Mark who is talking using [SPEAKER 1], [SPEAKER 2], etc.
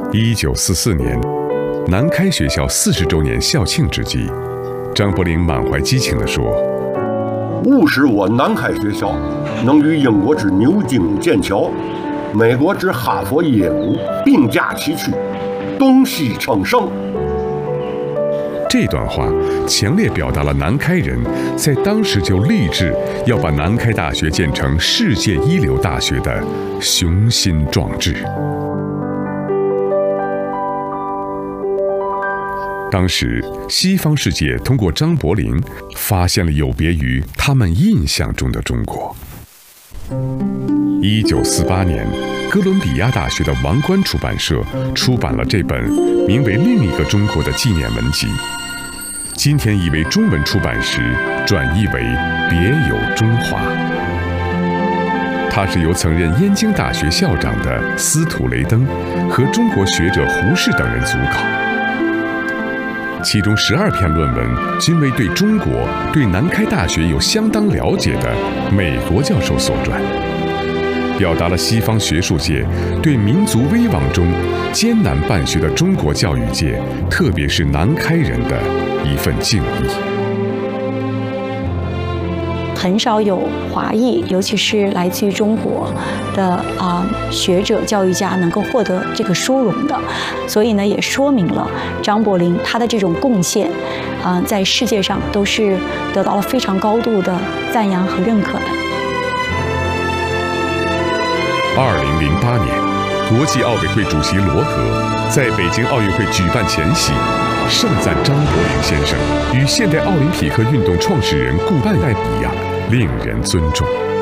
[SPEAKER 1] 1944年，南开学校40周年校庆之际，张伯苓满怀激情地说：“
[SPEAKER 2] 务使我南开学校能与英国之牛津、剑桥、美国之哈佛、耶鲁并驾齐驱，东西称盛。”
[SPEAKER 1] 这段话强烈表达了南开人在当时就立志要把南开大学建成世界一流大学的雄心壮志。当时，西方世界通过张伯苓发现了有别于他们印象中的中国。1948年，哥伦比亚大学的王冠出版社出版了这本名为《另一个中国》的纪念文集，今天译为中文出版时转译为《别有中华》。它是由曾任燕京大学校长的司徒雷登和中国学者胡适等人组稿，其中12篇论文均为对中国、对南开大学有相当了解的美国教授所撰，表达了西方学术界对民族危亡中艰难办学的中国教育界，特别是南开人的一份敬意。
[SPEAKER 3] 很少有华裔，尤其是来自于中国的学者、教育家能够获得这个殊荣的，所以呢，也说明了张伯苓他的这种贡献，在世界上都是得到了非常高度的赞扬和认可的。
[SPEAKER 1] 2008年，国际奥委会主席罗格在北京奥运会举办前夕，盛赞张伯苓先生与现代奥林匹克运动创始人顾拜旦一样，令人尊重。